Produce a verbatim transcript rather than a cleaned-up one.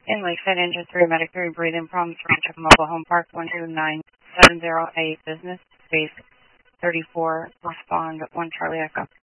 In Lakeside, Engine three, Medic three, breathing problems, Ranch of Mobile Home Park, one two nine seven zero eight, business, space thirty-four, respond, one Charlie Echo.